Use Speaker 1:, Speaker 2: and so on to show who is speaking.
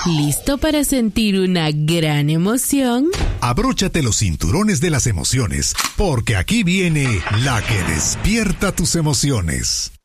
Speaker 1: ¿Listo para sentir una gran emoción?
Speaker 2: Abróchate los cinturones de las emociones, porque aquí viene la que despierta tus emociones.